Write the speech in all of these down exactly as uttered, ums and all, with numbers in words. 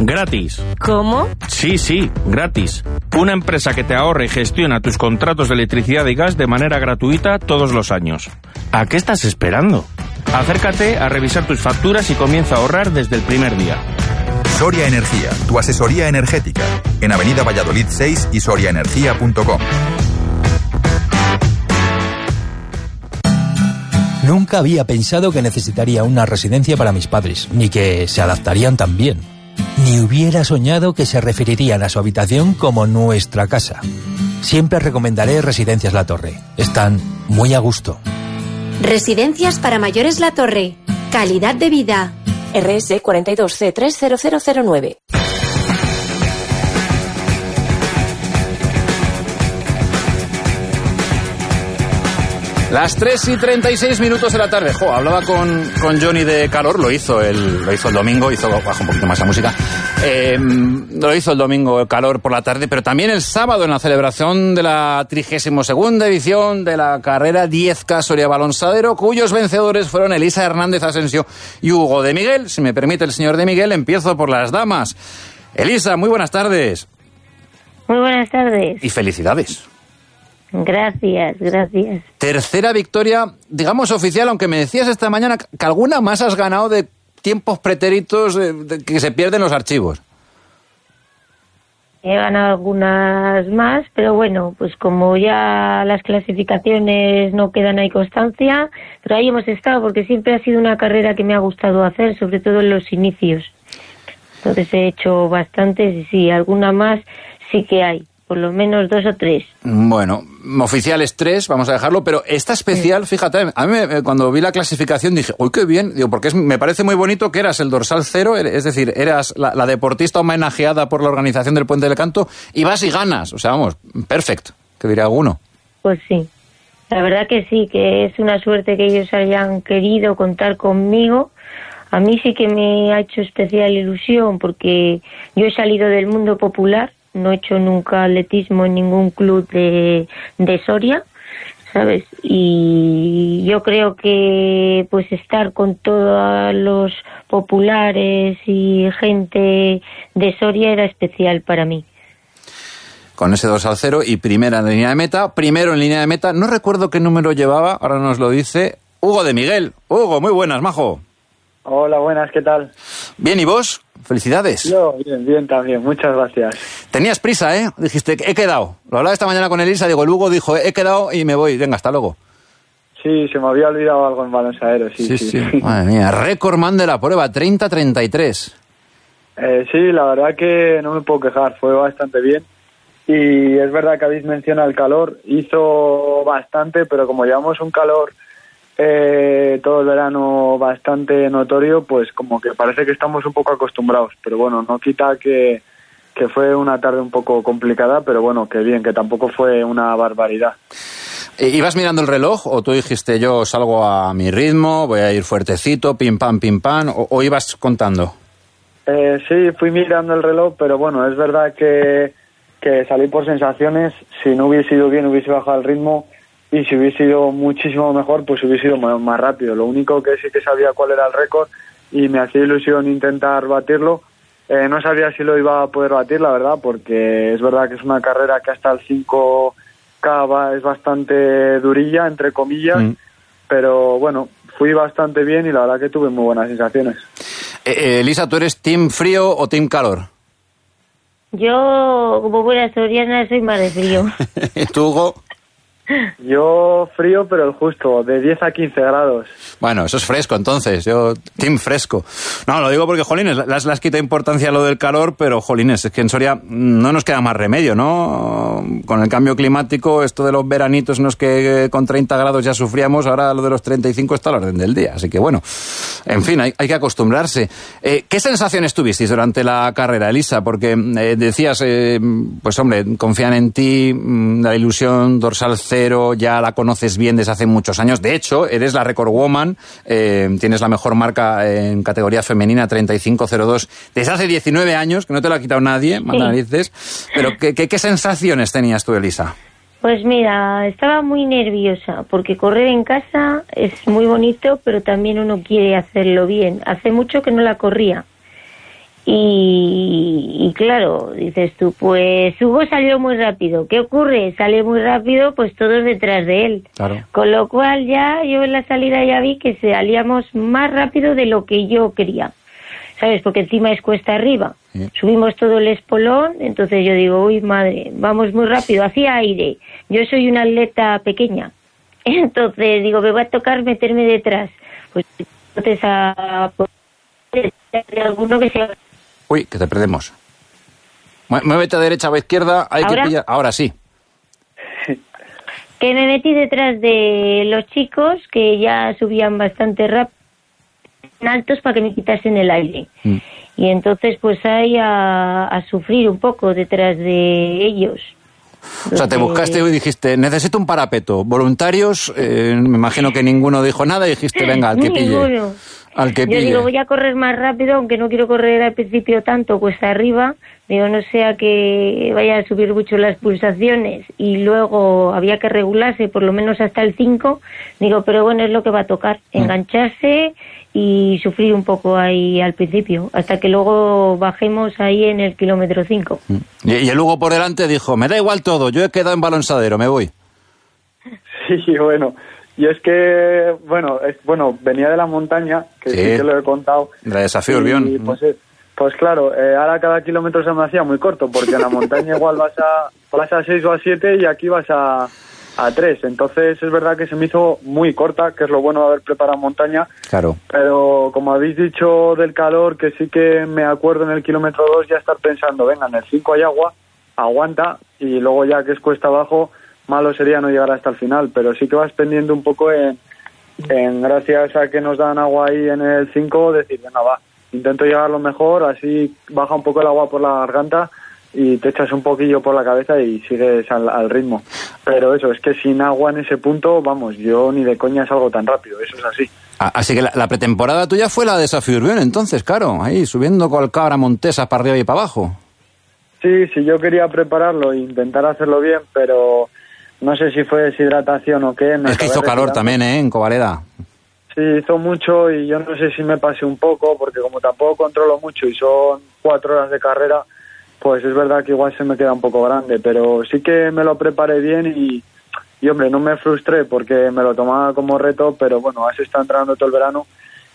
Gratis. ¿Cómo? Sí, sí, gratis. Una empresa que te ahorra y gestiona tus contratos de electricidad y gas de manera gratuita todos los años. ¿A qué estás esperando? Acércate a revisar tus facturas y comienza a ahorrar desde el primer día. Soria Energía, tu asesoría energética. En Avenida Valladolid seis y soria energía punto com. Nunca había pensado que necesitaría una residencia para mis padres, ni que se adaptarían tan bien. Ni hubiera soñado que se referirían a su habitación como nuestra casa. Siempre recomendaré Residencias La Torre. Están muy a gusto. Residencias para mayores La Torre. Calidad de vida. R S cuarenta y dos C tres cero cero cero nueve. Las tres y treinta y seis minutos de la tarde. Jo, hablaba con, con Johnny de calor, lo hizo el, lo hizo el domingo, hizo, baja un poquito más la música, eh, lo hizo el domingo el calor por la tarde, pero también el sábado en la celebración de la trigésima segunda edición de la carrera diez K Soria Balonsadero, cuyos vencedores fueron Elisa Hernández Asensio y Hugo de Miguel. Si me permite el señor de Miguel, empiezo por las damas. Elisa, muy buenas tardes. Muy buenas tardes. Y felicidades. Gracias, gracias. Tercera victoria, digamos oficial, aunque me decías esta mañana que alguna más has ganado de tiempos pretéritos de, de, que se pierden los archivos. He ganado algunas más, pero bueno, pues como ya las clasificaciones no quedan ahí constancia, pero ahí hemos estado porque siempre ha sido una carrera que me ha gustado hacer, sobre todo en los inicios. Entonces he hecho bastantes y sí, alguna más sí que hay. Por lo menos dos o tres. Bueno, oficiales tres, vamos a dejarlo, pero esta especial, fíjate, a mí cuando vi la clasificación dije, uy, qué bien, digo, porque es, me parece muy bonito que eras el dorsal cero, es decir, eras la, la deportista homenajeada por la organización del Puente del Canto, y vas y ganas, o sea, vamos, perfecto, que diría alguno. Pues sí, la verdad que sí, que es una suerte que ellos hayan querido contar conmigo. A mí sí que me ha hecho especial ilusión, porque yo he salido del mundo popular. No he hecho nunca atletismo en ningún club de, de Soria, ¿sabes? Y yo creo que pues estar con todos los populares y gente de Soria era especial para mí. Con ese dorsal cero y primera en línea de meta, primero en línea de meta, no recuerdo qué número llevaba, ahora nos lo dice Hugo de Miguel. Hugo, muy buenas, majo. Hola, buenas, ¿qué tal? Bien, ¿y vos? Felicidades. Yo, bien, bien también, muchas gracias. Tenías prisa, ¿eh? Dijiste, he quedado. Lo hablaba esta mañana con Elisa, digo, el Hugo dijo, he quedado y me voy, venga, hasta luego. Sí, se me había olvidado algo en balonsadero, sí, sí. Sí, sí. Madre mía, récord man de la prueba, treinta treinta y tres. Eh, sí, la verdad que no me puedo quejar, fue bastante bien. Y es verdad que habéis mencionado el calor, hizo bastante, pero como llevamos un calor eh, todo el verano bastante notorio, pues como que parece que estamos un poco acostumbrados, pero bueno, no quita que, que fue una tarde un poco complicada, pero bueno, que bien, que tampoco fue una barbaridad. ¿Ibas mirando el reloj o tú dijiste yo salgo a mi ritmo, voy a ir fuertecito, pim pam, pim pam, o, o ibas contando? Eh, sí, fui mirando el reloj, pero bueno, es verdad que, que salí por sensaciones. Si no hubiese ido bien hubiese bajado el ritmo, y si hubiese ido muchísimo mejor pues hubiese ido más, más rápido. Lo único que sí que sabía cuál era el récord y me hacía ilusión intentar batirlo. Eh, no sabía si lo iba a poder batir, la verdad, porque es verdad que es una carrera que hasta el cinco K va, es bastante durilla, entre comillas, mm. pero bueno, fui bastante bien y la verdad que tuve muy buenas sensaciones. Eh, eh, Elisa, ¿tú eres team frío o team calor? Yo, como buena soriana, soy más de frío. ¿Tú, Hugo? Yo frío, pero el justo, de diez a quince grados. Bueno, eso es fresco entonces, yo team fresco. No, lo digo porque, jolines, las, las quita importancia a lo del calor, pero, jolines, es que en Soria no nos queda más remedio, ¿no? Con el cambio climático, esto de los veranitos, no es que con treinta grados ya sufríamos, ahora lo de los treinta y cinco está a la orden del día, así que bueno, en fin, hay, hay que acostumbrarse. Eh, ¿Qué sensaciones tuvisteis durante la carrera, Elisa? Porque eh, decías, eh, pues hombre, confían en ti, la ilusión dorsal cero, ya la conoces bien desde hace muchos años. De hecho, eres la record woman, eh, tienes la mejor marca en categoría femenina, treinta y cinco cero dos, desde hace diecinueve años, que no te lo ha quitado nadie, sí. Narices. Pero ¿qué, qué, ¿qué sensaciones tenías tú, Elisa? Pues mira, estaba muy nerviosa, porque correr en casa es muy bonito, pero también uno quiere hacerlo bien. Hace mucho que no la corría. Y, y claro, dices tú, pues Hugo salió muy rápido. ¿Qué ocurre? Sale muy rápido, pues todos detrás de él. Claro. Con lo cual ya yo en la salida ya vi que salíamos más rápido de lo que yo quería. ¿Sabes? Porque encima es cuesta arriba. Sí. Subimos todo el espolón, entonces yo digo, uy, madre, vamos muy rápido, hacía aire. Yo soy una atleta pequeña. Entonces digo, me va a tocar meterme detrás. Pues entonces a... de alguno que sea... Uy, que te perdemos. Muévete a derecha o a izquierda, hay ¿Ahora? que pillar... Ahora sí. Que me metí detrás de los chicos que ya subían bastante rápido, altos, para que me quitasen el aire. Mm. Y entonces pues ahí a, a sufrir un poco detrás de ellos. O sea, te buscaste y dijiste, necesito un parapeto. Voluntarios, eh, me imagino que ninguno dijo nada y dijiste, venga, al que pille. Ninguno. Al que Yo pille. digo, voy a correr más rápido, aunque no quiero correr al principio tanto, cuesta arriba. Digo, no sea que vaya a subir mucho las pulsaciones y luego había que regularse por lo menos hasta el cinco. Digo, pero bueno, es lo que va a tocar, mm. engancharse y sufrir un poco ahí al principio, hasta que luego bajemos ahí en el kilómetro cinco. Y, y el Hugo por delante dijo, me da igual todo, yo he quedado en balonsadero, me voy. Sí, bueno, y es que, bueno, es, bueno venía de la montaña, que sí, sí que lo he contado. De la Desafío Urbión. Y pues, pues claro, eh, ahora cada kilómetro se me hacía muy corto, porque en la montaña igual vas a, vas a seis o a siete y aquí vas a... a tres, entonces es verdad que se me hizo muy corta, que es lo bueno de haber preparado montaña. Claro. Pero como habéis dicho del calor, que sí que me acuerdo en el kilómetro dos ya estar pensando, venga, en el cinco hay agua, aguanta, y luego ya que es cuesta abajo, malo sería no llegar hasta el final, pero sí que vas pendiendo un poco en, en gracias a que nos dan agua ahí en el cinco, decir, venga, va, intento llegar lo mejor, así baja un poco el agua por la garganta y te echas un poquillo por la cabeza y sigues al, al ritmo. Pero eso, es que sin agua en ese punto, vamos, yo ni de coña salgo tan rápido, eso es así. Ah, así que la, la pretemporada tuya fue la de Desafío Urbión, entonces, claro, ahí subiendo con cabra montesa para arriba y para abajo. Sí, sí, yo quería prepararlo e intentar hacerlo bien, pero no sé si fue deshidratación o qué. Es que hizo calor también, ¿eh?, en Covaleda. Sí, hizo mucho y yo no sé si me pasé un poco, porque como tampoco controlo mucho y son cuatro horas de carrera, pues es verdad que igual se me queda un poco grande, pero sí que me lo preparé bien y, y hombre, no me frustré porque me lo tomaba como reto, pero bueno, has estado entrenando todo el verano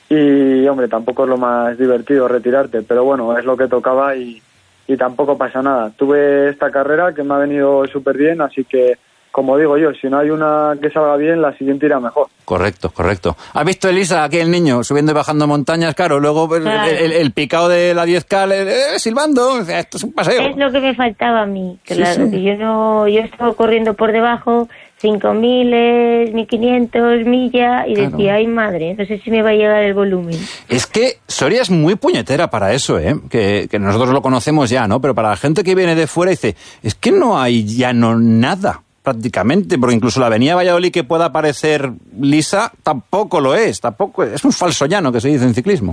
y, hombre, tampoco es lo más divertido retirarte, pero bueno, es lo que tocaba y, y tampoco pasa nada. Tuve esta carrera que me ha venido súper bien, así que, como digo yo, si no hay una que salga bien, la siguiente irá mejor. Correcto, correcto. ¿Has visto, Elisa, aquí el niño subiendo y bajando montañas? Claro, luego el, claro. el, el, el picado de la diez K, eh, silbando, esto es un paseo. Es lo que me faltaba a mí, claro, sí, sí. que yo no, yo estaba corriendo por debajo, cinco mil, mil quinientos millas, y claro. decía, ay madre, no sé si me va a llegar el volumen. Es que Soria es muy puñetera para eso, ¿eh? Que, que nosotros lo conocemos ya, ¿no? Pero para la gente que viene de fuera dice, es que no hay ya no nada. Prácticamente, porque incluso la avenida Valladolid que pueda parecer lisa, tampoco lo es, tampoco es un falso llano que se dice en ciclismo.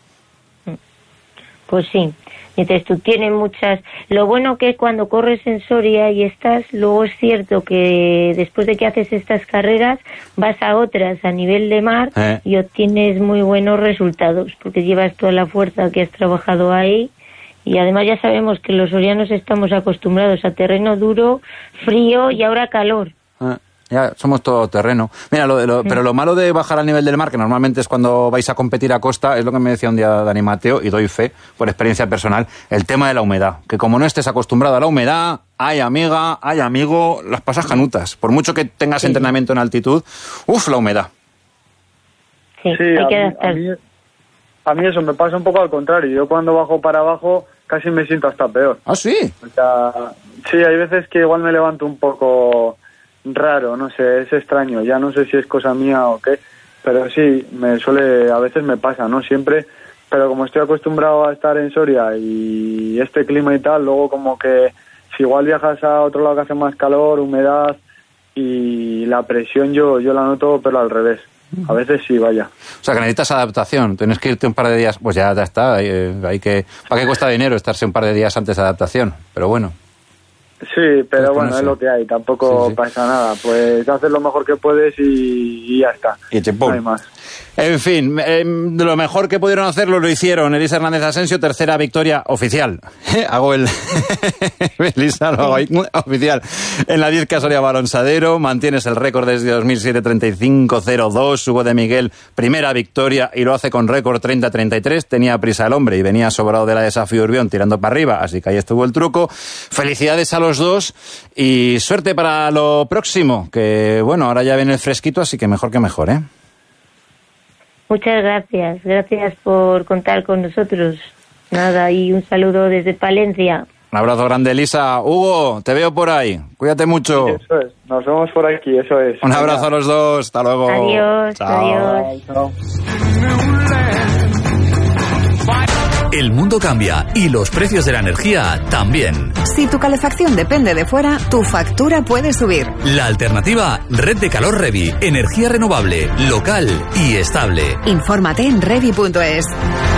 Pues sí, dices, tú tienes muchas... Lo bueno que cuando corres en Soria y estás, luego es cierto que después de que haces estas carreras, vas a otras a nivel de mar eh. y obtienes muy buenos resultados, porque llevas toda la fuerza que has trabajado ahí. Y además ya sabemos que los sorianos estamos acostumbrados a terreno duro, frío y ahora calor. Ah, ya somos todo terreno. Mira, lo de lo, sí. pero lo malo de bajar al nivel del mar, que normalmente es cuando vais a competir a costa, es lo que me decía un día Dani Mateo, y doy fe por experiencia personal, el tema de la humedad. Que como no estés acostumbrado a la humedad, hay amiga, hay amigo, las pasas canutas. Por mucho que tengas sí. entrenamiento en altitud, uff, la humedad. Sí, sí hay a, que mí, adaptar. a, mí, a mí eso me pasa un poco al contrario. Yo cuando bajo para abajo casi me siento hasta peor. ¿Ah, sí? O sea, sí, hay veces que igual me levanto un poco raro, no sé, es extraño. Ya no sé si es cosa mía o qué, pero sí, me suele, a veces me pasa, no siempre, pero como estoy acostumbrado a estar en Soria y este clima y tal, luego como que si igual viajas a otro lado que hace más calor, humedad y la presión yo, yo la noto, pero al revés. A veces sí, vaya. O sea, que necesitas adaptación. Tienes que irte un par de días. Pues ya, ya está. Hay, hay que, ¿para qué cuesta dinero estarse un par de días antes de adaptación? Pero bueno. Sí, pero bueno, no es lo que hay. Tampoco sí, sí. pasa nada. Pues haces lo mejor que puedes y, y ya está. Y no hay más. En fin, eh, lo mejor que pudieron hacerlo lo hicieron. Elisa Hernández Asensio, tercera victoria oficial. Hago el... Elisa, lo hago ahí, oficial. En la diez K Soria Balonsadero, mantienes el récord desde dos mil siete, treinta y cinco cero dos. Hugo de Miguel, primera victoria, y lo hace con récord treinta treinta y tres. Tenía prisa el hombre y venía sobrado de la Desafío Urbión tirando para arriba, así que ahí estuvo el truco. Felicidades a los dos y suerte para lo próximo, que bueno, ahora ya viene el fresquito, así que mejor que mejor, ¿eh? Muchas gracias, gracias por contar con nosotros. Nada, y un saludo desde Palencia. Un abrazo grande, Elisa. Hugo, te veo por ahí. Cuídate mucho. Sí, eso es. Nos vemos por aquí, eso es. Un abrazo a los dos. Hasta luego. Adiós, chao. adiós. Chao. El mundo cambia y los precios de la energía también. Si tu calefacción depende de fuera, tu factura puede subir. La alternativa, Red de Calor Revi. Energía renovable, local y estable. Infórmate en revi punto es.